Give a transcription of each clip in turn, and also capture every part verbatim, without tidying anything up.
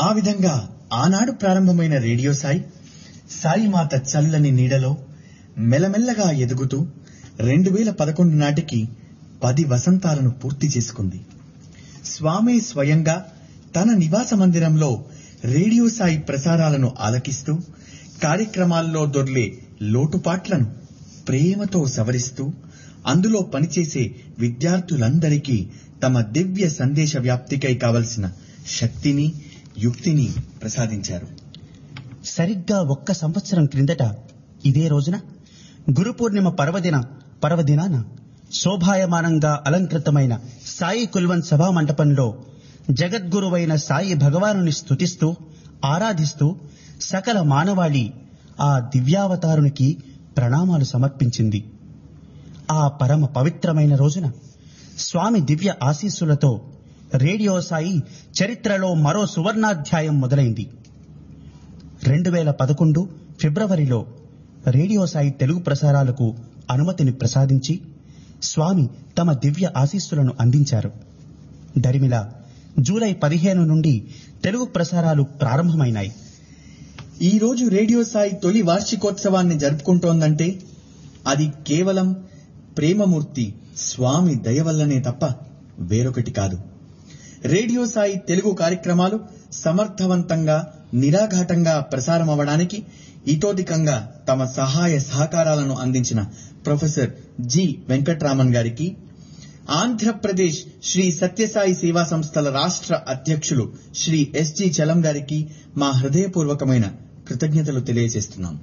ఆ విధంగా ఆనాడు ప్రారంభమైన రేడియో సాయి సాయిమాత చల్లని నీడలో మెల్లమెల్లగా ఎదుగుతూ రెండు వేల పదకొండు నాటికి పది వసంతాలను పూర్తి చేసుకుంది. స్వామి స్వయంగా తన నివాస మందిరంలో రేడియో సాయి ప్రసారాలను ఆలకిస్తూ కార్యక్రమాల్లో దొర్లే లోటుపాట్లను ప్రేమతో సవరిస్తూ అందులో పనిచేసే విద్యార్థులందరికీ తమ దివ్య సందేశ వ్యాప్తికై కావలసిన శక్తిని యుక్తిని ప్రసాదించారు. సరిగ్గా ఒక్క సంవత్సరం క్రిందట ఇదే రోజున గురు పూర్ణిమ పర్వదిన పర్వదినాన శోభాయమానంగా అలంకృతమైన సాయి కుల్వన్ సభా మంటపంలో జగద్గురువైన సాయి భగవానుని స్తుతిస్తూ ఆరాధిస్తూ సకల మానవాళి ఆ దివ్యావతారునికి ప్రణామాలు సమర్పించింది. ఆ పరమ పవిత్రమైన రోజున స్వామి దివ్య ఆశీస్సులతో రేడియో సాయి చరిత్రలో మరో సువర్ణాధ్యాయం మొదలైంది. రెండు వేల పదకొండు ఫిబ్రవరిలో రేడియో సాయి తెలుగు ప్రసారాలకు అనుమతిని ప్రసాదించి స్వామి తమ దివ్య ఆశీస్సులను అందించారు. దరిమిల జూలై పదిహేను నుండి తెలుగు ప్రసారాలు ప్రారంభమైనాయి. ఈ రోజు రేడియో సాయి తొలి వార్షికోత్సవాన్ని జరుపుకుంటోందంటే అది కేవలం ప్రేమమూర్తి స్వామి దయ వల్లనే తప్ప వేరొకటి కాదు. రేడియో సాయి తెలుగు కార్యక్రమాలు సమర్థవంతంగా నిరాఘాటంగా ప్రసారమవడానికి ఇతోధికంగా తమ సహాయ సహకారాలను అందించిన ప్రొఫెసర్ జి వెంకట్రామన్ గారికి, ఆంధ్రప్రదేశ్ శ్రీ సత్యసాయి సేవా సంస్థల రాష్ట్ర అధ్యక్షులు శ్రీ ఎస్జి చలం గారికి మా హృదయపూర్వకమైన కృతజ్ఞతలు తెలియజేస్తున్నాం.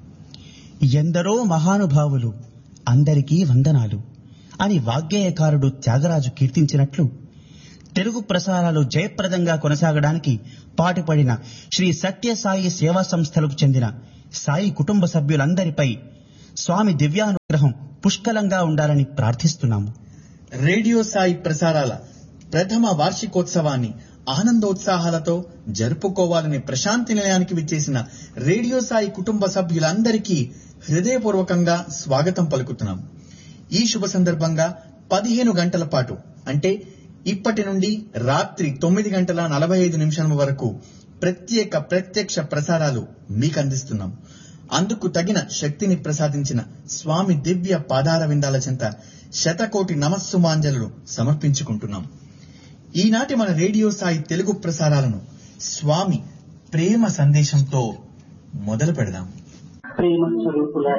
ఎందరో మహానుభావులు అందరికీ వందనాలు అని వాగ్గేయకారుడు త్యాగరాజు కీర్తించినట్లు తెలుగు ప్రసారాలు జయప్రదంగా కొనసాగడానికి పాటుపడిన శ్రీ సత్యసాయి సేవా సంస్థలకు చెందిన సాయి కుటుంబ సభ్యులందరిపై స్వామి దివ్యానుగ్రహం పుష్కలంగా ఉండాలని ప్రార్థిస్తున్నాము. రేడియో సాయి ప్రసారాల ప్రథమ వార్షికోత్సవాన్ని ఆనందోత్సాహాలతో జరుపుకోవాలని ప్రశాంతి నిలయానికి విచ్చేసిన రేడియో సాయి కుటుంబ సభ్యులందరికీ హృదయపూర్వకంగా స్వాగతం పలుకుతున్నాం. ఈ శుభ సందర్భంగా పదిహేను గంటల పాటు అంటే ఇప్పటి నుండి రాత్రి తొమ్మిది గంటల నలభై ఐదు నిమిషాల వరకు ప్రత్యేక ప్రత్యక్ష ప్రసారాలు మీకు అందిస్తున్నాం. అందుకు తగిన శక్తిని ప్రసాదించిన స్వామి దివ్య పాదార విందాల చెంత శతకోటి నమస్సుమాంజలు సమర్పించుకుంటున్నాం. ఈనాటి మన రేడియో సాయి తెలుగు ప్రసారాలను స్వామి ప్రేమ సందేశంతో మొదలు పెడదాం. ప్రేమ స్వరూపుల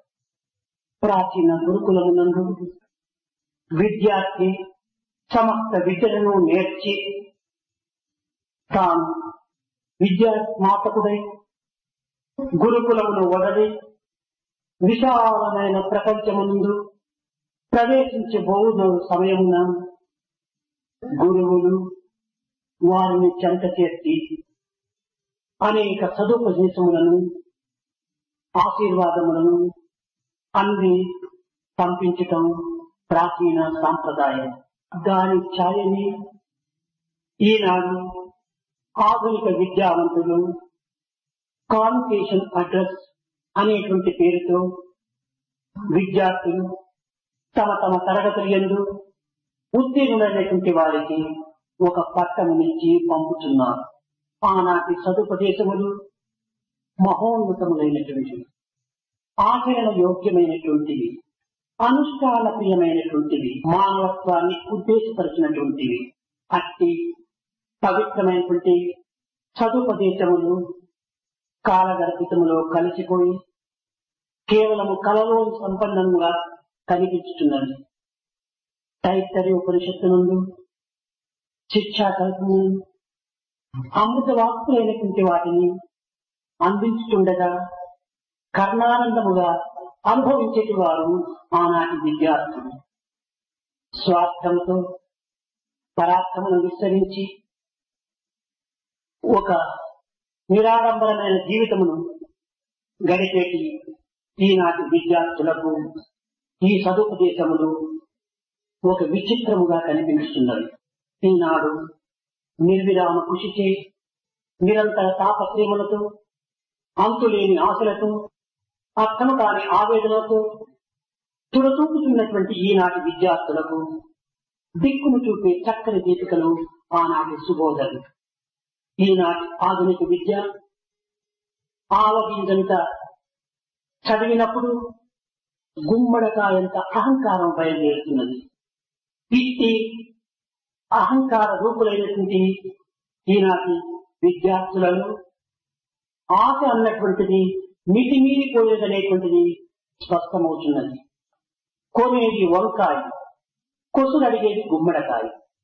ప్రాచీన గురుకులమునందు విద్యార్థి సమస్త విద్యలను నేర్చి తాను విద్యా స్నాతకుడై గురుకులమును వదలి విశాలమైన ప్రపంచమునందు ప్రవేశించబోదు సమయమున గురువులు వారిని చెంత చేసి అనేక సదుపదేశములను ఆశీర్వాదములను అన్ని పంపించటం ప్రాచీన సాంప్రదాయం. దాని ఛాయని ఈనాడు ఆధునిక విద్యావంతులు కాన్వకేషన్ అడ్రస్ అనేటువంటి పేరుతో విద్యార్థులు తమ తమ తరగతుల యందు ఉత్తీర్ణులైనటువంటి వారికి ఒక పట్టణమిచ్చి పంపుతున్నారు. ఆనాటి సదుపదేశములు మహోన్నతములైనటువంటివి, ఆచరణ యోగ్యమైనటువంటివి, అనుష్ఠాన ప్రియమైనటువంటివి, మానవత్వాన్ని ఉద్దేశపరిచినటువంటివి. అట్టి పవిత్రమైనటువంటి సదుపదేశములు కాలగర్భితములో కలిసిపోయి కేవలము కలలో సంపన్నంగా కనిపించుతున్నది. తైత్తరీయ ఉపనిషత్తు నుండి శిక్షా కల్పము అమృత వాక్కులైనటువంటి వాటిని అందించుతుండగా కర్ణానందముగా అనుభవించేటి వారు ఆనాటి విద్యార్థులు. స్వార్థంతో పరాక్రమను విస్తరించి ఒక నిరాడంబరమైన జీవితమును గడిపేటి ఈనాటి విద్యార్థులకు ఈ సదుపదేశములు ఒక విచిత్రముగా కనిపిస్తున్నది. ఈనాడు నిర్విరామ కృషిచే నిరంతర తాపత్రయములతో అంతులేని ఆశలతో అర్థము కాని ఆవేదనతో తుడతూపుతున్నటువంటి ఈనాటి విద్యార్థులకు దిక్కును చూపే చక్కని దీపికలు ఆనాటి సుబోధలు. ఈనాటి ఆధునిక విద్య ఆవగింజంత చదివినప్పుడు గుమ్మడకాయంత అహంకారం బయలుదేరుతున్నది. ఇట్టి అహంకార రూపులైనటువంటి ఈనాటి విద్యార్థులను ఆశ అన్నటువంటిది మితిమీరిపోయేదనేటువంటిది స్పష్టమవుతున్నది. కొనేది వంకాయ, కొసులు అడిగేది గుమ్మడకాయ.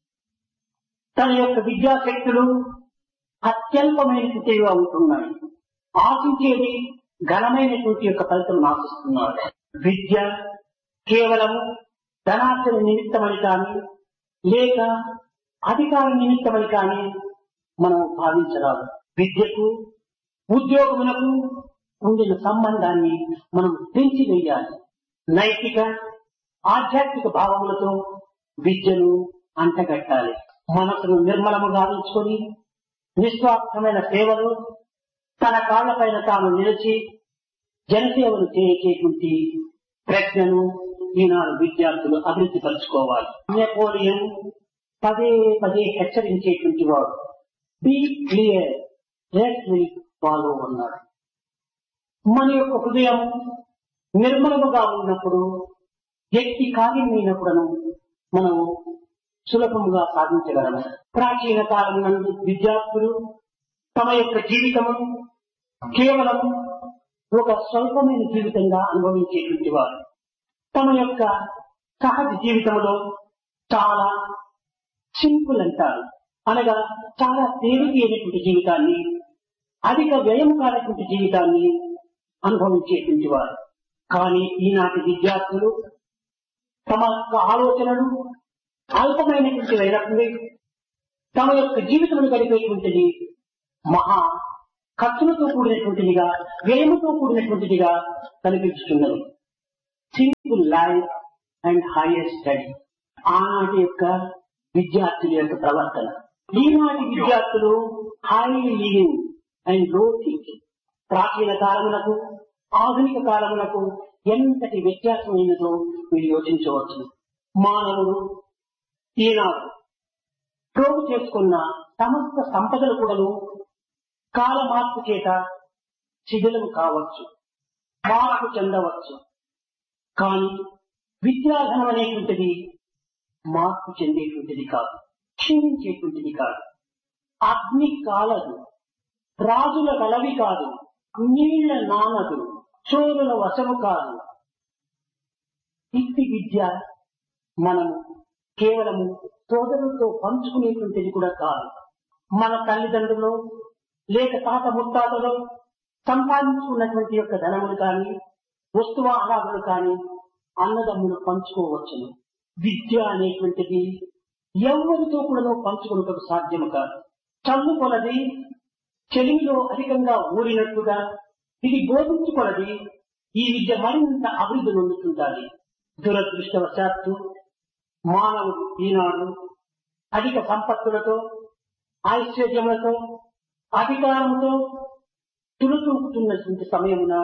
తన యొక్క విద్యాశక్తులు అత్యల్పమైనటువంటివిగా ఉంటున్నాయి. ఆశించేది ఘనమైనటువంటి యొక్క ఫలితం ఆశిస్తున్నారు. విద్య కేవలం ధనార్జన నిమిత్తమని కానీ లేక అధికార నిమిత్తమని కానీ మనం భావించరాదు. విద్యకు ఉద్యోగములకు ఉండిన సంబంధాన్ని మనం పెంచివేయాలి. నైతిక ఆధ్యాత్మిక భావములతో విద్యను అంటగట్టాలి. మనసును నిర్మలము గావించుకొని నిస్వార్థమైన సేవలు తన కాళ్లపైన తాను నిలిచి జనసేవలు చేసేటువంటి ప్రజ్ఞను ఈనాడు విద్యార్థులు అభివృద్ధి పరుచుకోవాలి. నెపోలియన్ పదే పదే హెచ్చరించేటువంటి వాడు be clear rest will follow అన్నాడు. మన యొక్క హృదయం నిర్మలముగా ఉన్నప్పుడు వ్యక్తి కార్యమైనప్పుడను మనం సులభముగా సాధించగలము. ప్రాచీన కాలం నందు విద్యార్థులు తమ యొక్క జీవితము కేవలం ఒక స్వల్పమైన జీవితంగా అనుభవించేటువంటి వారు. తమ యొక్క సహజ జీవితంలో చాలా సింపుల్ అంటారు, అనగా చాలా తేలికైనటువంటి జీవితాన్ని, అధిక వ్యయం కానటువంటి జీవితాన్ని అనుభవించేటువంటి వారు. కానీ ఈనాటి విద్యార్థులు తమ యొక్క ఆలోచనలు అల్పమైనటువంటి వైరత్వే తమ యొక్క జీవితమును గడిపేటువంటిది మహా ఖర్చులతో కూడినటువంటిదిగా, వ్యయముతో కూడినటువంటిదిగా కనిపించుతున్నది. Simple life and higher study ఆనాటి యొక్క విద్యార్థుల యొక్క ప్రవర్తన. ఈనాటి విద్యార్థులు హై లివింగ్ అండ్ లో థింకింగ్. ప్రాచీన కాలములకు ఆధునిక కాలములకు ఎంతటి వ్యత్యాసమైనదో మీరు యోచించవచ్చు. మానవుడు ఈనాడు ప్రోగు చేసుకున్న సమస్త సంపదలు కూడాను కాల మార్పు చేత శిథిలం కావచ్చు, మార్పు చెందవచ్చు. కానీ విద్యాధనం అనేటువంటిది మార్పు చెందేటువంటిది కాదు, క్షీణించేటువంటిది కాదు. అగ్ని కాలదు, రాజుల గలవి కాదు, నీళ్ల నానదు, చోరుల వశము కాదు. ఇట్టి విద్య మనము కేవలము సోదరులతో పంచుకునేటువంటిది కూడా కాదు. మన తల్లిదండ్రులు లేక తాత ముత్తాతలు సంపాదించుకున్నటువంటి యొక్క ధనములు కానీ వస్తువాహారాలు కానీ అన్నదమ్ములు పంచుకోవచ్చును. విద్య అనేటువంటిది ఎవరితో కూడా పంచుకున్నటకు సాధ్యము కాదు. చల్లు కొలది చెలిమిలో అధికంగా ఊరినట్టుగా ఇది బోధించుకొలది ఈ విద్య మరింత అభివృద్ధి నొందుతుంటాలి. దురదృష్టవశాత్తు మానవుడు ఈనాడు అధిక సంపత్తులతో, ఐశ్వర్యములతో, అధికారంతో తులుతూపుతున్నటువంటి సమయమున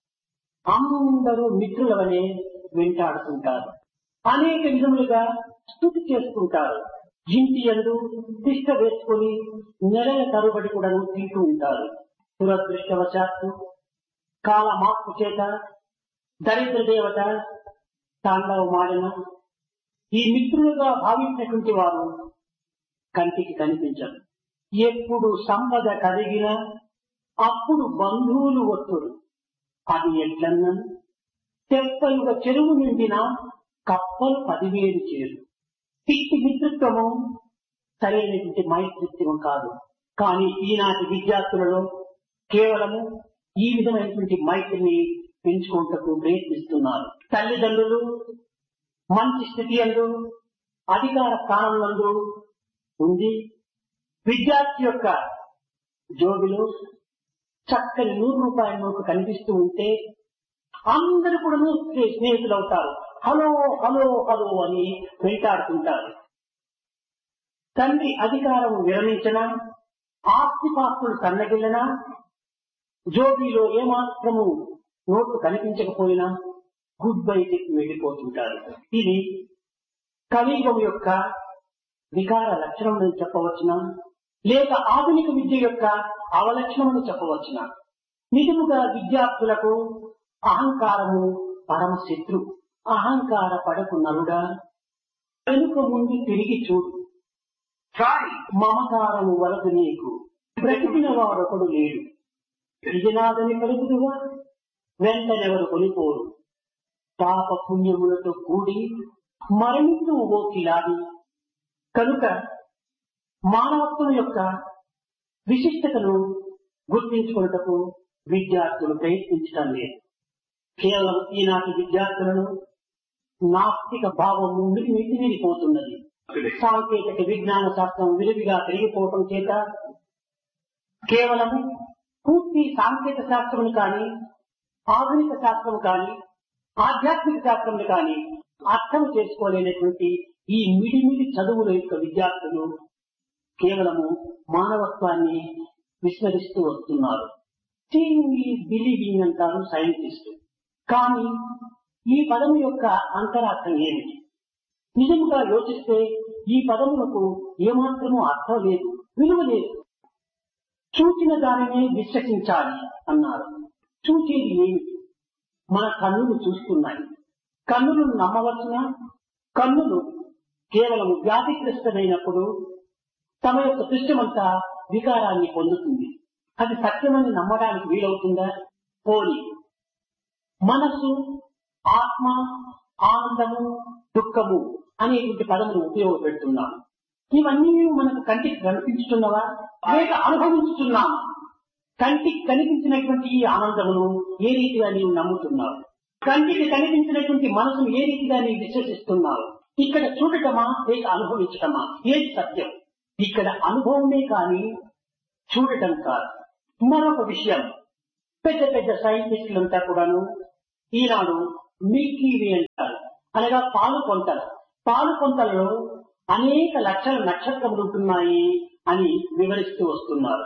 అందరూ మిత్రుల వలె వెంటాడుతుంటారు. అనేక విధములుగా స్తుతి చేసుకుంటారు. ఇంటి యందు తిష్ట వేసుకొని నెలల తరబడి కూడా తింటూ ఉంటారు. దురదృష్టవశాత్తు కాల మార్పు చేత దరిద్ర దేవత తాండవమాడిన ఈ మిత్రులుగా భావించినటువంటి వారు కంటికి కనిపించరు. ఎప్పుడు సంపద కలిగినా అప్పుడు బంధువులు వస్తురు. అది ఎట్లన్నా తెప్పలుగా చెరువు నిండినా కప్పలు పదివేలు చేరు. ఇట్టి మిత్రత్వము సరైనటువంటి మైత్రిత్వం కాదు. కానీ ఈనాటి విద్యార్థులలో కేవలము ఈ విధమైనటువంటి మైత్రిని పెంచుకుంటూ ప్రయత్నిస్తున్నారు. తల్లిదండ్రులు మంచి స్థితి యందు అధికార స్థానంలో ఉంది విద్యార్థి యొక్క జోబిలో చక్కని నూరు రూపాయల నోటు కనిపిస్తూ ఉంటే అందరూ కూడా స్నేహితులు అవుతారు. హలో హలో హలో అని వెంటాడుతుంటారు. తండ్రి అధికారం విరమించినా, ఆస్తిపాస్తులు సన్నగిల్లినా, జోబీలో ఏమాత్రము నోట్లు కనిపించకపోయినా గుడ్ బై చెప్పి వెళ్లిపోతుంటారు. ఇది కలియుగం యొక్క వికార లక్షణం అని చెప్పవచ్చునా? లేక ఆధునిక విద్య యొక్క అవలక్షణమని చెప్పవచ్చునా? నిజముగా విద్యార్థులకు అహంకారము పరమ శత్రు. అహంకార పడకు నరుడా, వెనుక ముందు తిరిగి చూడు. మమకారము వలదు నీకు, బ్రతికిన వాడొకడు లేడు. నిజనాదని కలుగుదువా, వెంటనెవరు కొనిపోరు. పాప పుణ్యములతో కూడి మరణించు ఓ కిలాడి. కనుక మానవత్వం యొక్క విశిష్టతను గుర్తించుకున్నటకు విద్యార్థులు ప్రయత్నించడం లేదు. కేవలం ఈనాటి విద్యార్థులను నాస్తిక భావము మితిమీరిపోతున్నది. సాంకేతిక విజ్ఞాన శాస్త్రం విరివిగా పెరిగిపోవటం చేత కేవలం పూర్తి సాంకేతిక శాస్త్రమును కానీ, ఆధునిక శాస్త్రం కానీ, ఆధ్యాత్మిక శాస్త్రం కానీ అర్థం చేసుకోలేనటువంటి ఈ మిడిమిడి చదువుల యొక్క విద్యార్థులు కేవలము మానవత్వాన్ని విస్మరిస్తూ వస్తున్నారు. సీయింగ్ బిలీవింగ్ అంటారు సైంటిస్ట్. కానీ ఈ పదము యొక్క అంతరార్థం ఏమిటి? నిజంగా యోచిస్తే ఈ పదములకు ఏమాత్రమూ అర్థం లేదు, విలువ లేదు. చూచిన దానినే విశ్వసించాలి అన్నారు. చూచేది ఏమిటి? మన కన్నులు చూస్తున్నాయి. కన్నులను నమ్మవలసిన? కన్నులు కేవలం వ్యాధిగ్రస్తమైనప్పుడు తమ యొక్క దృశ్యమంతా వికారాన్ని పొందుతుంది. అది సత్యమని నమ్మడానికి వీలవుతుందా? పోని మనస్సు, ఆత్మ, ఆనందము, దుఃఖము అనేటువంటి పదములు ఉపయోగపెడుతున్నాము. ఇవన్నీ మనకు కంటికి కనిపించుతున్నవా లేక అనుభవించుతున్నాము? కంటికి కనిపించినటువంటి ఈ ఆనందమును ఏ రీతిగా నీవు నమ్ముతున్నావు? కంటికి కనిపించినటువంటి మనసును ఏ రీతిగా నీవు విశ్వసిస్తున్నావు? ఇక్కడ చూడటమా లేక అనుభవించటమా? ఏది సత్యం? ఇక్కడ అనుభవమే కానీ చూడటం కాదు. మరొక విషయం, పెద్ద పెద్ద సైంటిస్టులంతా కూడాను ఈనాడు మిల్కీ వే అంటారు, అనగా పాలు కొంతలు. పాలు కొంతలలో అనేక లక్షల నక్షత్రములు ఉంటున్నాయి అని వివరిస్తూ వస్తున్నారు.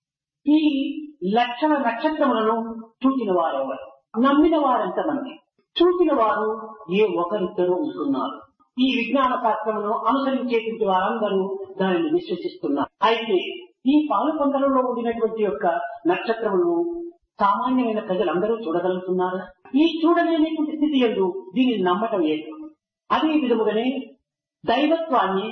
ఈ లక్షల నక్షత్రములను చూసిన వారెవరు? నమ్మిన వారెంతమంది? చూసిన వారు ఏ ఒకరిద్దరు ఉంటున్నారు. ఈ విజ్ఞాన శాస్త్రమును అనుసరించేటువంటి వారందరూ దానిని విశ్వసిస్తున్నారు. అయితే ఈ పాలు కొంతలలో ఉండినటువంటి యొక్క నక్షత్రములను సామాన్యమైన ప్రజలందరూ చూడగలుగుతున్నారు. ఈ చూడలేనటువంటి స్థితి యందు దీనిని నమ్మటం లేదు. అదే విధముగానే దైవత్వాన్ని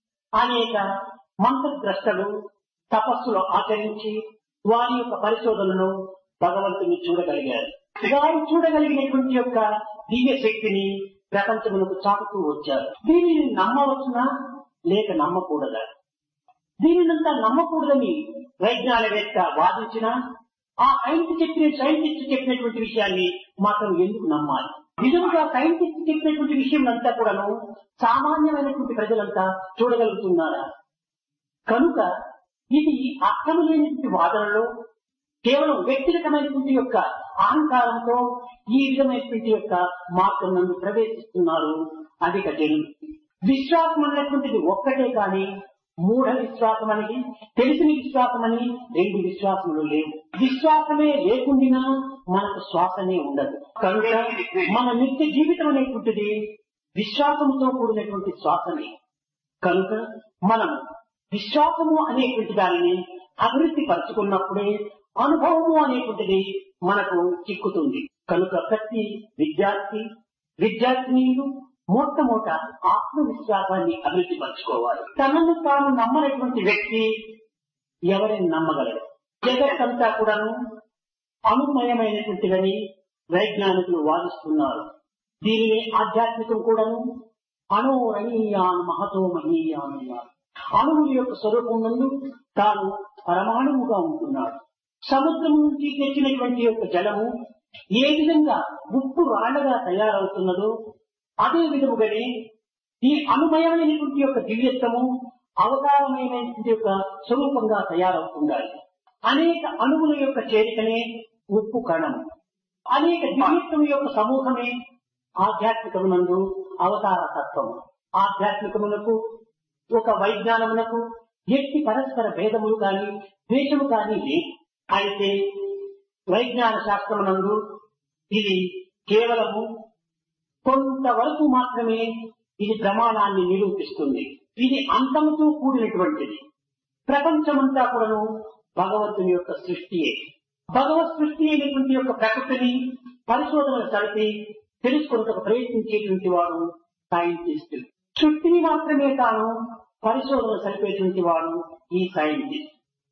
అనేక మంత్రద్రష్టలు తపస్సులు ఆచరించి వారి యొక్క పరిశోధనను భగవంతుని చూడగలిగారు. వారు చూడగలిగినటువంటి యొక్క దివ్య శక్తిని ప్రపంచములకు చాటుతూ వచ్చారు. దీనిని నమ్మవచ్చునా లేక నమ్మకూడదా? దీనినంతా నమ్మకూడదని వైజ్ఞానికవేత్త వాదించినా ఆ సైన్స్ చెప్పిన సైంటిస్ట్ చెప్పినటువంటి విషయాన్ని మాత్రం ఎందుకు నమ్మాలి? నిజంగా సైంటిస్ట్ చెప్పినటువంటి విషయం అంతా కూడాను సామాన్యమైనటువంటి ప్రజలంతా చూడగలుగుతున్నారా? కనుక ఇది అర్థం లేనటువంటి వాదనలో కేవలం వ్యక్తిగతమైనటువంటి యొక్క అహంకారంతో ఈ విధమైనటువంటి యొక్క మార్గం నందు ప్రవేశిస్తున్నారు అధిక జనులు. విశ్వాసం అనేటువంటిది ఒక్కటే కానీ మూఢ విశ్వాసం అనేది, తెలిసిన విశ్వాసం అని రెండు విశ్వాసములు లేవు. విశ్వాసమే లేకుండా మనకు శ్వాసనే ఉండదు. కనుక మన నిత్య జీవితం అనేటువంటిది విశ్వాసంతో కూడినటువంటి శ్వాసమే. కనుక మనం విశ్వాసము అనేటువంటి దానిని అభివృద్ధి పరుచుకున్నప్పుడే అనుభవము అనేటువంటిది మనకు చిక్కుతుంది. కనుక ప్రతి విద్యార్థి విద్యార్థినీయులు మొట్టమొదట ఆత్మవిశ్వాసాన్ని అభివృద్ధి పరచుకోవాలి. తనను తాను నమ్మనటువంటి వ్యక్తి ఎవరిని నమ్మగలడు? జగత్తంతా కూడాను అనుమయమైనటువంటిదని వైజ్ఞానికులు వాదిస్తున్నారు. దీనిని ఆధ్యాత్మికం కూడాను అణోరణీయాన్ మహతో మహీయాన్ అన్నారు. అణువుల యొక్క స్వరూపం నందు తాను పరమాణువుగా ఉంటున్నాడు. సముద్రం నుంచి తెచ్చినటువంటి యొక్క జలము ఏ విధంగా ఉప్పు రాళ్లగా తయారవుతున్నదో అదే విధముగానే ఈ అనుమయమైనటువంటి యొక్క దివ్యత్వము అవతారమైనటువంటి యొక్క స్వరూపంగా తయారవుతుండాలి. అనేక అణువుల యొక్క చేరికనే ఉప్పు కణం. అనేక దివ్యత్వం యొక్క సమూహమే ఆధ్యాత్మికమునందు అవతార తత్వము. ఆధ్యాత్మికమునకు ఒక వైజ్ఞానమునకు ఎట్టి పరస్పర భేదములు కానీ ద్వేషము కానీ లేదు. అయితే వైజ్ఞాన శాస్త్రమునందు ఇది కేవలము కొంతవరకు మాత్రమే ఇది ప్రమాణాన్ని నిరూపిస్తుంది. ఇది అంతముతో కూడినటువంటిది. ప్రపంచమంతా కూడాను భగవంతుని యొక్క సృష్టియే. భగవత్ సృష్టి అయినటువంటి యొక్క ప్రకృతిని పరిశోధనలు జరిపి తెలుసుకున్నకు ప్రయత్నించేటువంటి వాడు సైంటిస్ట్. సృష్టిని మాత్రమే తాను పరిశోధన జరిపేటువంటి వాడు ఈ సైంటిస్ట్.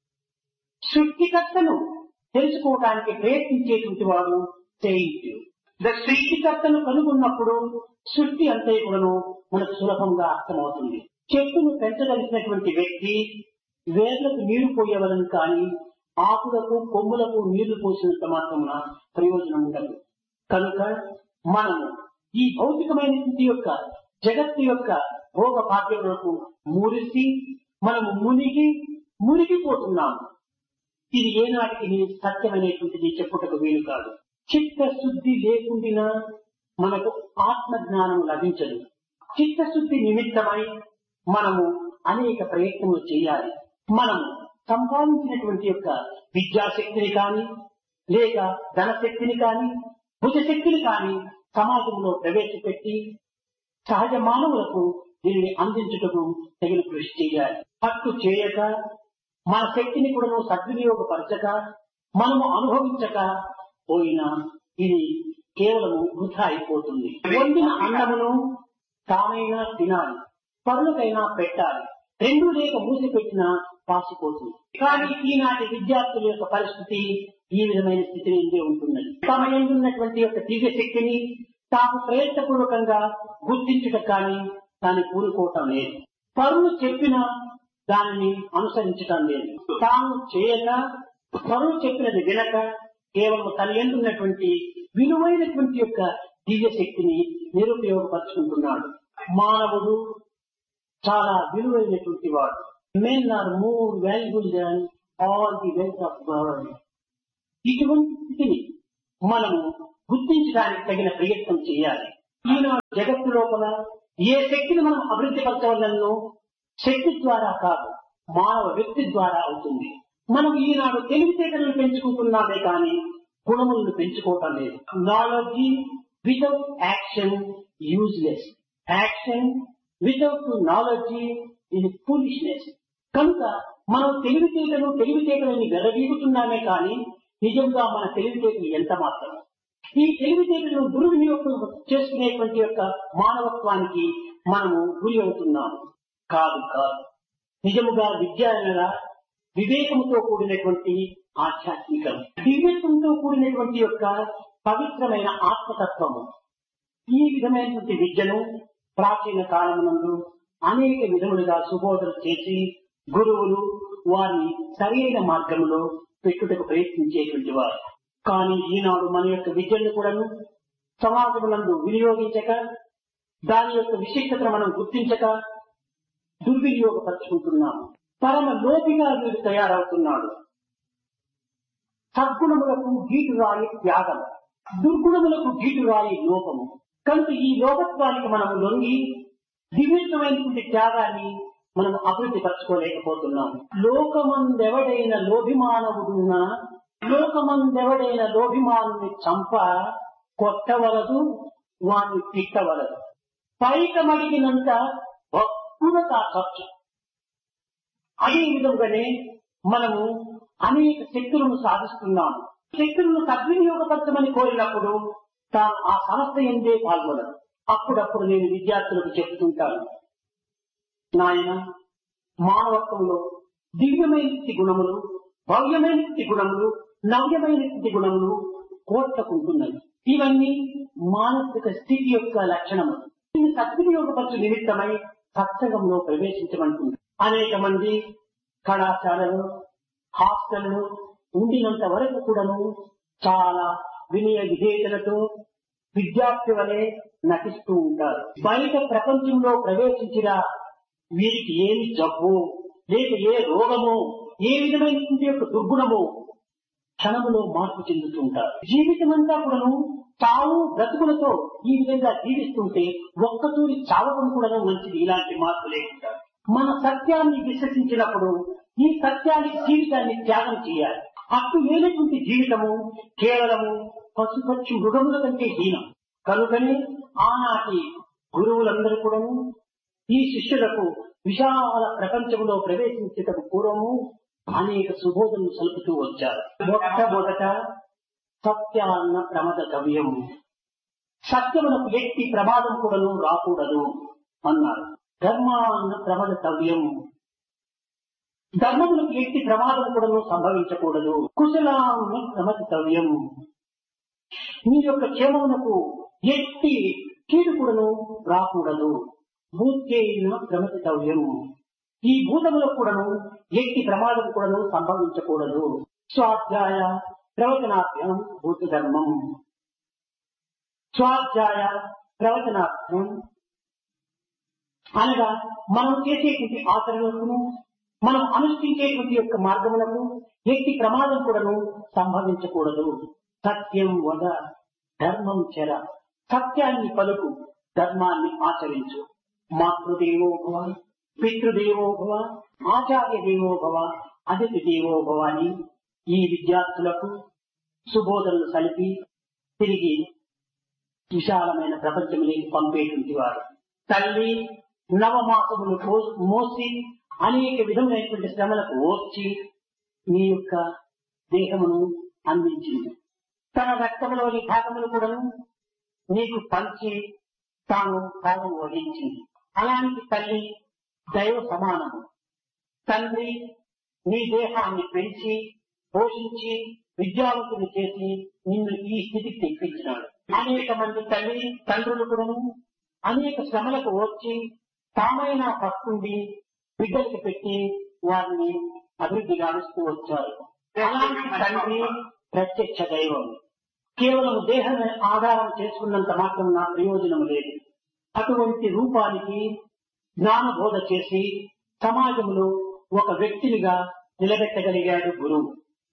సృష్టికర్తను తెలుసుకోవడానికి ప్రయత్నించేటువంటి వాడు సెయింట్. సృష్టికర్తను కనుగొన్నప్పుడు సృష్టి అంతే కూడాను మనకు సులభంగా అర్థమవుతుంది. చెట్టును పెంచగలిగినటువంటి వ్యక్తి వేర్లకు నీరు పోయేవలను కానీ ఆకులకు కొమ్ములకు నీళ్లు పోసినంత మాత్రమున ప్రయోజనం ఉండదు. కనుక మనము ఈ భౌతికమైనటువంటి యొక్క జగత్తు యొక్క భోగ భాగ్యములకు మురిసి మనము మునిగి మునిగిపోతున్నాము. ఇది ఏనాటికి సత్యమైనటువంటిది చెప్పుటకు వీలు కాదు. చిత్తశుద్ధి లేకుండా మనకు ఆత్మజ్ఞానం లభించదు. చిత్తశుద్ధి నిమిత్తమై మనము అనేక ప్రయత్నములు చేయాలి. మనము సంపాదించినటువంటి యొక్క విద్యాశక్తిని కానీ లేక ధనశక్తిని కానీ భుజశక్తిని కానీ సమాజంలో ప్రవేశపెట్టి సహజ మానవులకు దీనిని అందించుటకు తగిన కృషి చేయాలి. హక్కు చేయక మన శక్తిని కూడా సద్వినియోగపరచక మనము అనుభవించక పోయినా ఇది కేవలము వృధా అయిపోతుంది. వండిన అన్నమును తానైనా తినాలి, పరులకైనా పెట్టాలి. రెండు లేక మూసి పెట్టినా పాసిపోతుంది. కానీ ఈనాటి విద్యార్థుల యొక్క పరిస్థితి ఈ విధమైన స్థితిని ఎందే ఉంటున్నది. తమ ఉన్నటువంటి యొక్క దివ్య శక్తిని తాము ప్రయత్నపూర్వకంగా గుర్తించుట కానీ దాన్ని కూరుకోవటం లేదు. పరులు చెప్పిన దానిని అనుసరించటం లేదు. తాము చేయక పరులు చెప్పినది వినక కేవలం తన ఎందున్నటువంటి విలువైనటువంటి యొక్క దివ్య శక్తిని నిరుపయోగపరుచుకుంటున్నాడు. మానవుడు చాలా విలువైనటువంటి వాడు. Men are more valuable than all the wealth of world. ఇటువంటి స్థితిని మనము గుర్తించడానికి తగిన ప్రయత్నం చేయాలి. ఈనాడు జగత్తు లోపల ఏ శక్తిని మనం అభివృద్ధి పరచవలనో శక్తి ద్వారా కాదు, మానవ వ్యక్తి ద్వారా అవుతుంది. మనం ఈనాడు తెలివితేటలను పెంచుకుంటున్నామే కానీ గుణములను పెంచుకోవటం లేదు. Knowledge without action useless, action without knowledge ఇది ఫూలిష్నెస్. కనుక మనం తెలివితేటలు తెలివితేటలని వెరవీగుతున్నామే కానీ నిజంగా మన తెలివితేటలు ఎంత మాత్రం. ఈ తెలివితేటలను దుర్వినియోగం చేసుకునేటువంటి యొక్క మానవత్వానికి మనము గురి అవుతున్నాము. కాదు కాదు నిజముగా విద్య అనగా వివేకంతో కూడినటువంటి ఆధ్యాత్మికం, దివ్యత్వంతో కూడినటువంటి యొక్క పవిత్రమైన ఆత్మతత్వము. ఈ విధమైనటువంటి విద్యను ప్రాచీన కాలమునందు అనేక విధములుగా సుబోధన చేసి గురువులు వారిని సరైన మార్గంలో పెట్టుటకు ప్రయత్నించేటువంటి వారు. కానీ ఈనాడు మన యొక్క విద్యను కూడాను సమాజమునందు వినియోగించక దాని యొక్క విశిష్టతను మనం గుర్తించక దుర్వినియోగపరుచుకుంటున్నాము. పరమ లోపిగా వీడు తయారవుతున్నాడు. సద్గుణములకు గీటురాయి త్యాగం, దుర్గుణములకు గీటురాయి లోపము. కనుక ఈ లోపత్వానికి మనము లొంగి దివ్యమైనటువంటి త్యాగాన్ని మనం అభివృద్ధి పరచుకోలేకపోతున్నాము. లోకమందెవడైన లోభిమానవుడున్నా లోకమందెవడైన లోభిమానుని చంప కొట్టవలదు, వాణ్ణి తిట్టవలదు. పైకమడిగినంత భక్తులత ఖర్చు. అదే విధంగానే మనము అనేక శక్తులను సాధిస్తున్నాము. శక్తులను సద్వినియోగపరచమని కోరినప్పుడు తాను ఆ సంస్థ ఎందే పాల్గొనదు. అప్పుడప్పుడు నేను విద్యార్థులకు చెప్తుంటాను, నాయన మానవత్వంలో దివ్యమైన గుణములు, భవ్యమైన గుణములు, నవ్యమైన గుణములు కోట్లకుంటున్నాయి. ఇవన్నీ మానసిక స్థితి యొక్క లక్షణములు. దీన్ని సద్వినియోగపరచు నిమిత్తమై సత్సంగంలో ప్రవేశించమంటుంది. అనేక మంది కళాశాలలు హాస్టళ్లు ఉండినంత వరకు కూడాను చాలా వినయ విధేయతలతో విద్యార్థి వలె నటిస్తూ ఉంటారు. బయట ప్రపంచంలో ప్రవేశించిన వీరికి ఏమి జబ్బు లేక ఏ రోగమో ఏ విధమైనటువంటి యొక్క దుర్గుణమో క్షణములో మార్పు చెందుతుంటారు. జీవితం అంతా కూడాను తావు బ్రతుకులతో ఈ విధంగా జీవిస్తుంటే ఒక్కతూరి చావడం కూడా మంచిది. ఇలాంటి మార్పు లేకుండా మన సత్యాన్ని విశ్వసించినప్పుడు ఈ సత్యానికి జీవితాన్ని త్యాగం చేయాలి. హక్కు లేనటువంటి జీవితము కేవలము పశుపక్షి మృగముల కంటే హీనం. కనుకనే ఆనాటి గురువులందరూ కూడా ఈ శిష్యులకు విశాల ప్రపంచంలో ప్రవేశించేటకు పూర్వము అనేక సుబోధనలు సలుపుతూ వచ్చారు. మొట్టమొదట సత్యాన్న ప్రమద కవ్యము, సత్యమునకు ఎట్టి ప్రమాదం కూడాను రాకూడదు అన్నారు. ధర్మాన్న ప్రమద కవ్యము, ధర్మములకు ఎట్టి ప్రమాదం కూడాను సంభవించకూడదు. కుశలాన్న ప్రమదితవ్యం, మీ యొక్క క్షేమమునకు ఎట్టి కీడు కూడాను రాకూడదు. భూత్యైన ప్రమదితవ్యం, ఈ భూతములకు కూడాను ఎట్టి ప్రమాదం కూడాను సంభవించకూడదు. స్వాధ్యాయ ప్రవచనాభ్యం భూత ధర్మం, స్వాధ్యాయ ప్రవచనాభ్యం అనగా మనం చేసేటువంటి ఆచరణకు, మనం అనుష్ఠించేటువంటి యొక్క మార్గములకు ఎట్టి ప్రమాదం కూడాను సంభవించకూడదు. సత్యం వద ధర్మం చెర, సత్యాన్ని పలుకు, ధర్మాన్ని ఆచరించు. మాతృదేవో భవ, పితృదేవో భవ, ఆచార్య దేవో భవ, అతిథి దేవో భవ అని ఈ విద్యార్థులకు సుబోధనలు కలిపి తిరిగి విశాలమైన ప్రపంచంలోకి పంపేటువంటి వారు. తల్లి నవమాసములు మోసి అనేక విధములైనటువంటి శ్రమలకు ఓర్చి మీ యొక్క దేహమును అందించింది. తన రక్తంలోని భాగములు కూడా నీకు పంచి తాను భాగం వహించింది. అలాంటి తల్లి దైవ సమానము. తండ్రి నీ దేహాన్ని పెంచి పోషించి విద్యావంతుని చేసి నిన్ను ఈ స్థితికి తెప్పించినాడు. అనేక మంది తల్లి తండ్రులు కూడా అనేక శ్రమలకు వచ్చి తామైనా పస్తుండి బిడ్డలకు పెట్టి వారిని అభివృద్ధి గావిస్తూ వచ్చారు. అలాంటి తండ్రి ప్రత్యక్ష దైవం. కేవలం దేహాన్ని ఆధారం చేసుకున్నంత మాత్రం నా ప్రయోజనం లేదు. అటువంటి రూపానికి జ్ఞానబోధ చేసి సమాజంలో ఒక వ్యక్తినిగా నిలబెట్టగలిగాడు గురువు.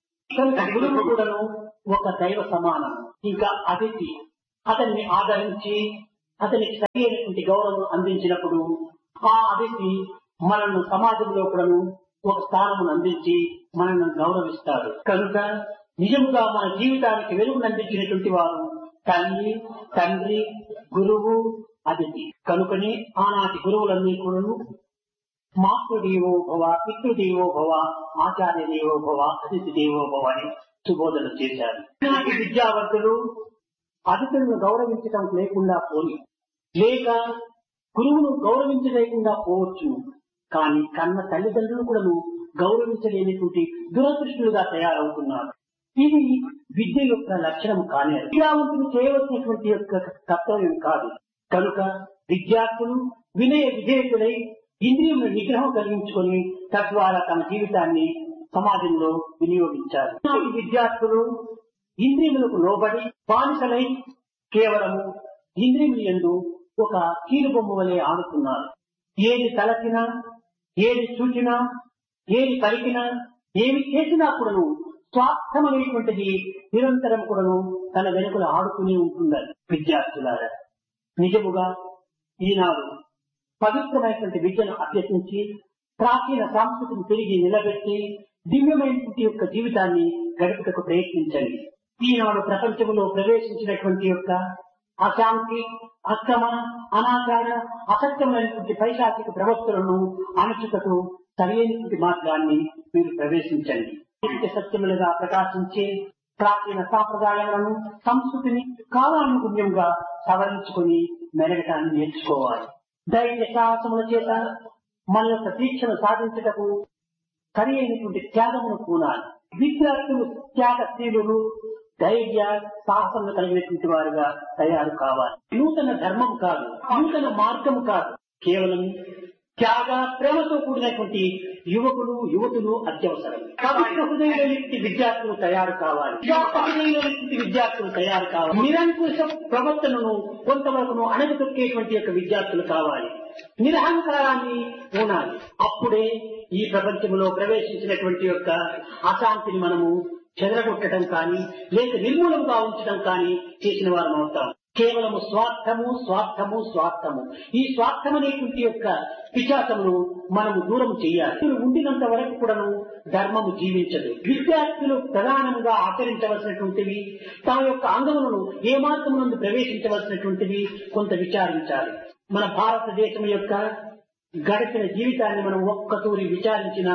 గురువు కూడాను ఒక దైవ సమానం. ఇంకా అతిథి అతన్ని ఆదరించి అతనికి సరైనటువంటి గౌరవం అందించినప్పుడు ఆ అతిథి మనల్ని సమాజంలో కూడాను ఒక స్థానం అందించి మనల్ని గౌరవిస్తారు. కనుక నిజముగా మన జీవితానికి వెలుగును అందించినటువంటి వారు తల్లి, తండ్రి, గురువు, అతిథి. కనుకనే ఆనాటి గురువులన్నీ కూడాను మాతృదేవో భవ, పితృదేవో భవ, ఆచార్య దేవో భవ, అతిథి దేవో భవ అని సుబోధన చేశారు. ఈనాటి విద్యావంతులు అతిథులను గౌరవించడం లేకుండా పోయి, లేక గురువును గౌరవించలేకుండా పోవచ్చు. కానీ కన్న తల్లిదండ్రులు కూడా గౌరవించలేనిటువంటి దురదృష్టులుగా తయారవుతున్నారు. ఇది విద్య యొక్క లక్షణం కానీ విద్యావంతులు చేయవలసినటువంటి యొక్క కర్తవ్యం కాదు. కనుక విద్యార్థులు వినయ విధేయకులై ఇంద్రియముల నిగ్రహం కలిగించుకొని తద్వారా తమ జీవితాన్ని సమాజంలో వినియోగించారు. ఈ విద్యార్థులు ఇంద్రియములకు లోబడి బానిసలై కేవలము ఇంద్రియములు యందు ఒక కీలుబొమ్మ వలె ఆడుతున్నారు. ఏది తలచినా, ఏది చూచినా, ఏది పలికినా, ఏమి చేసినా కూడాను స్వార్థమనేటువంటిది నిరంతరం కూడాను తన వెనుకలు ఆడుతూనే ఉంటుందని విద్యార్థులారా. నిజముగా ఈనాడు పవిత్రమైనటువంటి విద్యను అభ్యసించి ప్రాచీన సంస్కృతిని తిరిగి నిలబెట్టి దివ్యమైనటువంటి యొక్క జీవితాన్ని గడుపుటకు ప్రయత్నించండి. ఈనాడు ప్రపంచంలో ప్రవేశించినటువంటి యొక్క అశాంతి, అక్రమ, అనాచార, అసత్యమైనటువంటి పైశాచిక ప్రవక్తలను అణచుటకు సరైనటువంటి మార్గాన్ని మీరు ప్రవేశించండి. నిత్య సత్యములుగా ప్రకాశించే ప్రాచీన సాంప్రదాయాలను, సంస్కృతిని కాలానుగుణ్యంగా సవరించుకొని మెరగటాన్ని నేర్చుకోవాలి. ధైర్య సాహసముల చేత మన యొక్క దీక్షను సాధించుటకు సరి అయినటువంటి త్యాగమును పూనాలి. విద్యార్థులు త్యాగశీలులు, ధైర్య సాహసములు కలిగినటువంటి వారుగా తయారు కావాలి. నూతన ధర్మం కాదు, నూతన మార్గము కాదు, కేవలం త్యాగ ప్రేమతో కూడినటువంటి యువకులు, యువతులు అత్యవసరం. పవిత్ర హృదయులైనటువంటి విద్యార్థులు తయారు కావాలి. హృదయులైనటువంటి విద్యార్థులు తయారు కావాలి. నిరంకుశ ప్రవర్తనను కొంతవరకు అణగదొక్కేటువంటి యొక్క విద్యార్థులు కావాలి. నిరహంకారాన్ని ఉండాలి. అప్పుడే ఈ ప్రపంచంలో ప్రవేశించినటువంటి యొక్క అశాంతిని మనము చెదరగొట్టడం కానీ, లేక నిర్మూలంగా ఉంచడం కానీ చేసిన వారం అవుతాం. కేవలము స్వార్థము, స్వార్థము, స్వార్థము. ఈ స్వార్థం అనేటువంటి యొక్క పిశాచమును మనము దూరం చేయాలి. ఉండినంత వరకు కూడాను ధర్మము జీవించదు. విద్యార్థులు ప్రధానంగా ఆచరించవలసినటువంటివి, తమ యొక్క అంగములను ఏ మార్గమునందు ప్రవేశించవలసినటువంటివి కొంత విచారించాలి. మన భారతదేశం యొక్క గడిచిన జీవితాన్ని మనం ఒక్కతూరి విచారించిన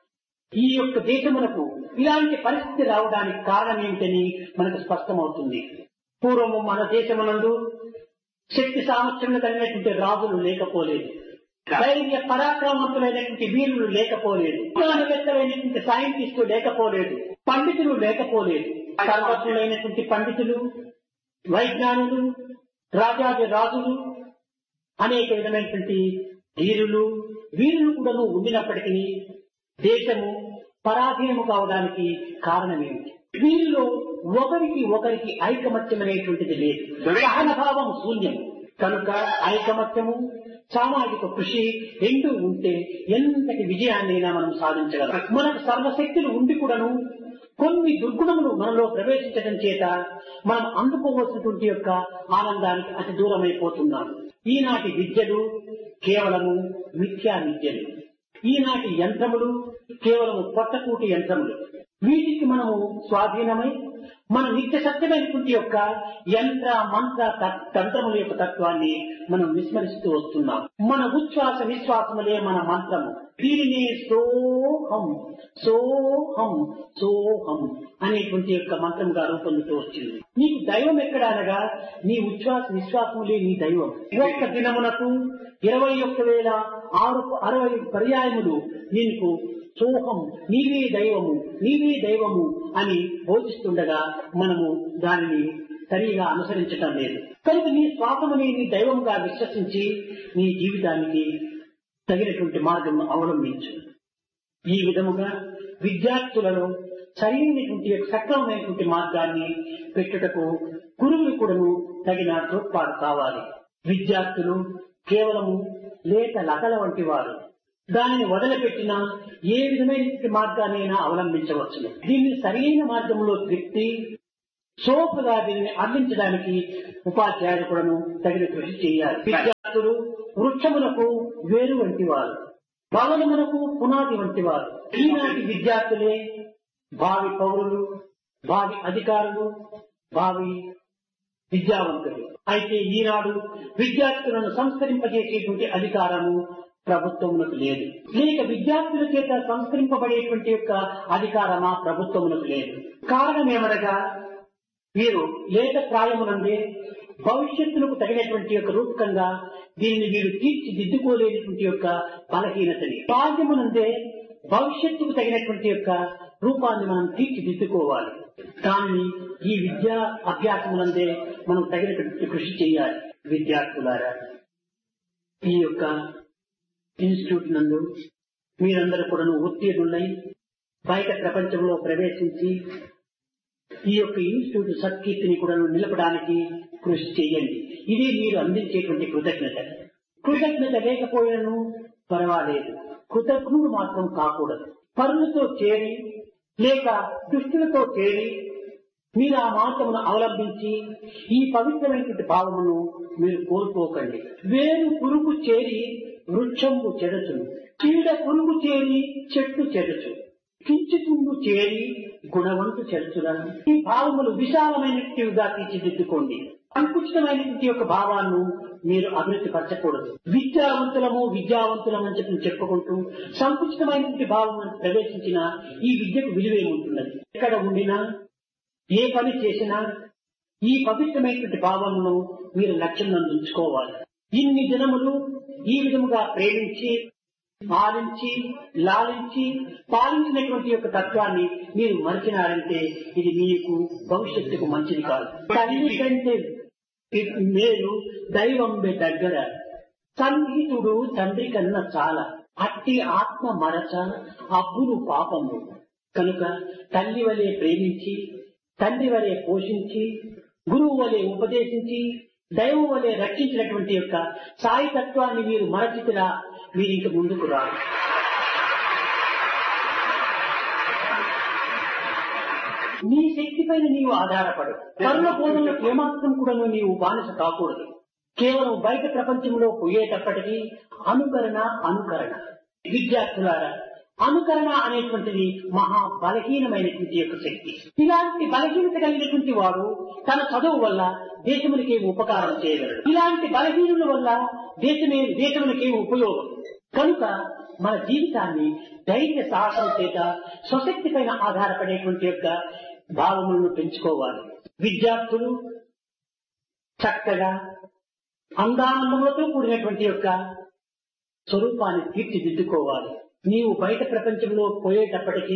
ఈ యొక్క దేశమునకు ఇలాంటి పరిస్థితి రావడానికి కారణం ఏమిటని మనకు స్పష్టమవుతుంది. పూర్వము మన దేశమునందు శక్తి సామర్థ్యం కలిగినటువంటి రాజులు లేకపోలేదు, ధైర్య పరాక్రమవంతులైనటువంటి వీరులు లేకపోలేదు, జ్ఞానవేత్తలైనటువంటి సైంటిస్టులు లేకపోలేదు, పండితులు లేకపోలేదు. సర్వజ్ఞులైనటువంటి పండితులు, వైజ్ఞానులు, రాజాది రాజులు, అనేక విధమైనటువంటి ధీరులు వీరులు కూడా ఉండినప్పటికీ దేశము పరాధీనము కావడానికి కారణమేమిటి? వీరిలో ఒకరికి ఒకరికి ఐకమత్యం అనేటువంటిది లేదు, సహనభావం శూన్యం. కనుక ఐకమత్యము, సామాజిక కృషి రెండు ఉంటే ఎంతటి విజయాన్నైనా మనం సాధించగలం. మనకు సర్వశక్తులు ఉండి కూడాను కొన్ని దుర్గుణములు మనలో ప్రవేశించడం చేత మనం అందుకోవలసినటువంటి యొక్క ఆనందానికి అతి దూరమైపోతున్నాం. ఈనాటి విద్యలు కేవలము మిథ్యా విద్యలు, ఈనాటి యంత్రములు కేవలము పొట్టకూటి యంత్రములు. వీటికి మనము స్వాధీనమై మన నిత్య సత్యమైనటువంటి యొక్క యంత్ర మంత్ర తంత్రముల యొక్క తత్వాన్ని మనం విస్మరిస్తూ వస్తున్నాం. మన ఉచ్ఛ్వాస నిశ్వాసములే మన మంత్రము. దీనినే సోహం సోహం సోహం అనేటువంటి యొక్క మంత్రంగా రూపొందుతూ వచ్చింది. నీకు దైవం ఎక్కడ అనగా నీ ఉచ్ఛ్వాస నిశ్వాసములే నీ దైవం. ఒక్క దినమునకు ఇరవై ఒక్క వేల ఆరు అరవై పర్యాయములు నీకు సోహం నీవే దైవము నీవే దైవము అని బోధిస్తుండగా మనము దానిని సరిగా అనుసరించటం లేదు. కనుక నీ శ్వాసముని నీ దైవంగా విశ్వసించి నీ జీవితానికి తగినటువంటి మార్గం అవలంబించు. ఈ విధముగా విద్యార్థులలో సరైనటువంటి సక్రమమైనటువంటి మార్గాన్ని పెట్టుటకు గురువులు కూడాను తగిన తోడ్పాటు కావాలి. విద్యార్థులు కేవలము లేత లతల వంటి వారు. దానిని వదిలిపెట్టినా ఏ విధమైన మార్గాన్నైనా అవలంబించవచ్చును. దీన్ని సరైన మార్గంలో తిప్పి సోపుగా దీనిని అందించడానికి ఉపాధ్యాయులు కూడాను తగిన కృషి చేయాలి. విద్యార్థులు వృక్షములకు వేరు వంటి వారు, భవనములకు పునాది వంటి వారు. ఈనాటి విద్యార్థులే భావి పౌరులు, భావి అధికారులు, భావి విద్యావంతులు. అయితే ఈనాడు విద్యార్థులను సంస్కరింపజేసేటువంటి అధికారము ప్రభుత్వమునకు లేదు, లేక విద్యార్థుల చేత సంస్కరింపబడేటువంటి యొక్క అధికారమా ప్రభుత్వమునకు లేదు. కారణం ఏమనగా వీరు లేత ప్రాయమునందే భవిష్యత్తులకు తగినటువంటి యొక్క రూపకంగా దీనిని వీరు తీర్చిదిద్దుకోలేనటువంటి యొక్క బలహీనతని, బాల్యమునందే భవిష్యత్తుకు తగినటువంటి యొక్క రూపాన్ని మనం తీర్చిదిద్దుకోవాలి. దాన్ని ఈ విద్యా అభ్యాసమునందే మనం తగినటువంటి కృషి చేయాలి. విద్యార్థులారా, ఈ యొక్క ఇన్స్టిట్యూట్ నందు మీరందరూ కూడా ఉత్తీర్ణులై బయట ప్రపంచంలో ప్రవేశించి ఈ యొక్క ఇన్స్టిట్యూట్ సత్కీర్తిని కూడా నిలపడానికి కృషి చేయండి. ఇది మీరు అందించేటువంటి కృతజ్ఞత. కృతజ్ఞత లేకపోయినను పర్వాలేదు, కృతజ్ఞుడు మాత్రం కాకూడదు. పరులతో చేరి లేక దుష్టులతో చేరి మీరు ఆ మార్గమును అవలంబించి ఈ పవిత్రమైనటువంటి భావమును మీరు కోల్పోకండి. వేరు పురుగు చేరి వృక్షంబు చెడచును, చీడ పురుగు చేరి చెట్టు చెడచు, కించుతుండు చేరి గుణవంతు చెరచురా. ఈ భావములు విశాలమైనట్టుగా తీర్చిదిద్దుకోండి. సంకుచితమైనటువంటి యొక్క భావాన్ని మీరు అభివృద్ధి పరచకూడదు. విద్యావంతులము విద్యావంతులము అని చెప్పి చెప్పుకుంటూ సంకుచితమైనటువంటి భావం ప్రవేశించిన ఈ విద్యకు విలువేముంటున్నది? ఎక్కడ ఉండినా ఏ పని చేసినా ఈ పవిత్రమైనటువంటి భావమును మీరు లక్ష్యంలో ఉంచుకోవాలి. ఇన్ని దినములు ఈ విధముగా ప్రేమించి పాలించి లాలించి పాలించినటువంటి యొక్క తత్వాన్ని మీరు మరిచినారంటే ఇది మీకు భవిష్యత్తుకు మంచిది కాదు. తల్లి కంటే మేలు దైవం దగ్గర, సన్నిహితుడు తండ్రి కన్నా చాలా, అట్టి ఆత్మ మరచ అబ్బులు పాపము. కనుక తల్లి వలె ప్రేమించి, తండ్రి వలె పోషించి, గురువు వలె ఉపదేశించి, దైవం వలె రక్షించినటువంటి యొక్క సాయి తత్వాన్ని మీరు మరచితిరా మీరు ఇంక ముందుకు రారు. నీ శక్తి పైన నీవు ఆధారపడు. కర్మ బోధనలకు ఏమాత్రం కూడా నీవు బానిస కాకూడదు. కేవలం బయట ప్రపంచంలో పోయేటప్పటికీ అనుకరణ అనుకరణ. విద్యార్థులారా, అనుకరణ అనేటువంటిది మహా బలహీనమైనటువంటి యొక్క శక్తి. ఇలాంటి బలహీనత కలిగినటువంటి వాడు తన చదువు వల్ల దేశమునికి ఉపకారం చేయగలడు. ఇలాంటి బలహీనుల వల్ల దేశమే దేశమునికి ఉపయోగం. కనుక మన జీవితాన్ని ధైర్య సాహసం చేత స్వశక్తి పైన ఆధారపడేటువంటి యొక్క భావములను పెంచుకోవాలి. విద్యార్థులు చక్కగా అందానందములతో కూడినటువంటి యొక్క స్వరూపాన్ని తీర్చిదిద్దుకోవాలి. నీవు బయట ప్రపంచంలో పోయేటప్పటికీ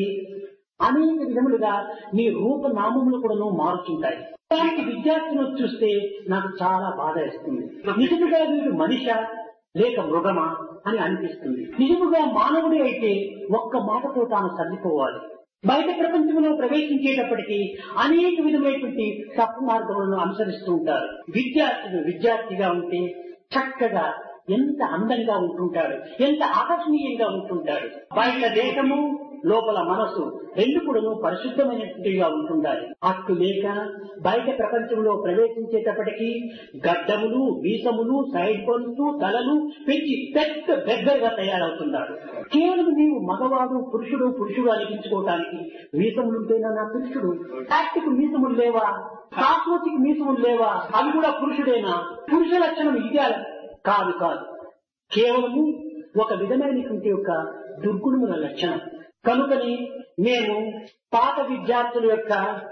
అనేక విధములుగా నీ రూపనామములు కూడా మారుతుంటాయి. అలాంటి విద్యార్థులను చూస్తే నాకు చాలా బాధ వేస్తుంది. నిజముగా వీడు మనిష లేక మృగమా అని అనిపిస్తుంది. నిజముగా మానవుడే అయితే ఒక్క మాటతో తాను సర్దుకోవాలి. బయట ప్రపంచంలో ప్రవేశించేటప్పటికీ అనేక విధమైనటువంటి తప్పు మార్గములను అనుసరిస్తూ ఉంటారు. విద్యార్థులు విద్యార్థిగా ఉంటే చక్కగా ఎంత అందంగా ఉంటుంటాడు, ఎంత ఆకర్షణీయంగా ఉంటుంటాడు. బయట దేహము లోపల మనసు రెండు కూడా పరిశుద్ధమైనట్టుగా ఉంటుండాలి. అట్టు లేక బయట ప్రపంచంలో ప్రవేశించేటప్పటికీ గడ్డములు, వీసములు, సైడ్ పనులు, తలలు పెంచి పెద్ద బెగ్గరగా తయారవుతున్నాడు. కేవలం నీవు మగవాడు పురుషుడు పురుషుడు అనిపించుకోవటానికి మీసములుంటేనా నా పురుషుడు? ప్లాస్టిక్ మీసములు లేవా? కాస్మోటిక్ మీసములు లేవా? అవి కూడా పురుషుడేనా? పురుష లక్షణం ఇదే కాదు కాదు కేవలము ఒక విధమైనటువంటి యొక్క దుర్గుణముల లక్షణం. కనుకని నేను పాత విద్యార్థుల యొక్క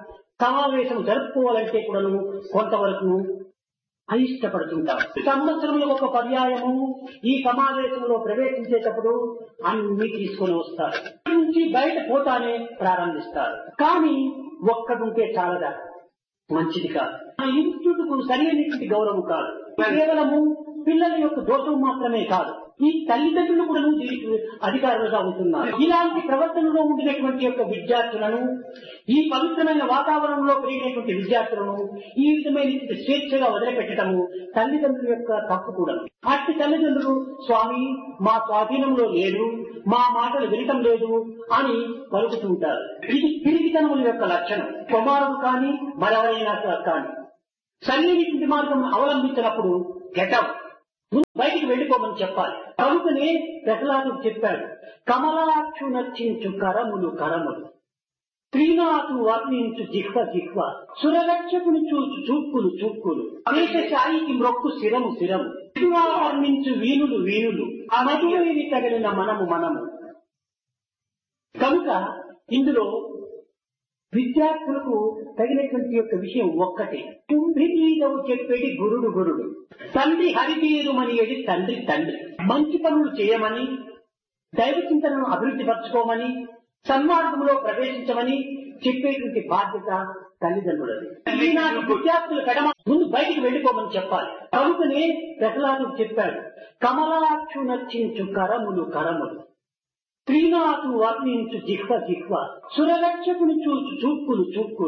సమావేశం జరుపుకోవాలంటే కూడాను కొంతవరకు అయిష్టపడుతుంటాం. సంవత్సరంలో ఒక పర్యాయము ఈ సమావేశంలో ప్రవేశించేటప్పుడు అన్ని తీసుకొని వస్తారు. నుంచి బయట పోతానే ప్రారంభిస్తారు. కానీ ఒక్కడుంటే చాలదా, మంచిది కాదు. ఆ ఇన్స్టిట్యూట్ కు సరైనటువంటి గౌరవం కాదు. కేవలము పిల్లల యొక్క దోషం మాత్రమే కాదు, ఈ తల్లిదండ్రులు కూడా దీనికి అధికారులుగా ఉంటున్నారు. ఇలాంటి ప్రవర్తనలో ఉండినటువంటి యొక్క విద్యార్థులను, ఈ పవిత్రమైన వాతావరణంలో పెరిగినటువంటి విద్యార్థులను ఈ విధమైన స్వేచ్ఛగా వదిలిపెట్టడము తల్లిదండ్రుల యొక్క తప్పు కూడా. అట్టి తల్లిదండ్రులు స్వామి మా స్వాధీనంలో లేదు, మా మాటలు వినటం లేదు అని పలుకుతుంటారు. ఇది పిరిగితనముల యొక్క లక్షణం. కుమారుడు కానీ మరెవరైనా కానీ సరైనటువంటి మార్గం అవలంబించినప్పుడు గెటప్ బయటికి వెళ్ళిపోమని చెప్పాలి. కనుకనే ప్రహ్లాదుడు చెప్పాడు, కమలాక్షు నర్చించు కరములు కరములు, శ్రీనాథు వర్ణించు జిహ్వ జిహ్వ, సురరక్షకుని చూచు చూపులు చూపులు, దేశశాయికి మ్రొక్కు శిరము శిరము, వర్ణించు వీణులు వీణులు, మధువేని తగిలిన మనము మనము. కనుక ఇందులో విద్యార్థులకు తగినటువంటి యొక్క విషయం ఒక్కటే. కుంభిగీతవు చెప్పేది గురుడు గురుడు, తండ్రి హరితీరుమని ఏది తండ్రి తండ్రి. మంచి పనులు చేయమని, దైవ చింతనను అభివృద్ధి పరచుకోమని, సన్మార్గంలో ప్రవేశించమని చెప్పేటువంటి బాధ్యత తల్లిదండ్రులది. ఈనాటి విద్యార్థులు పెడమ ముందు బయటికి వెళ్ళిపోమని చెప్పాలి. కనుకనే ప్రహ్లాదుడు చెప్పాడు, కమలాక్షు నర్చించు కరములు కరములు, శ్రీనాథు వర్ణించు జిహ్వ జిహ్వ, సురరక్షకుని చూచు చూపులు చూపులు.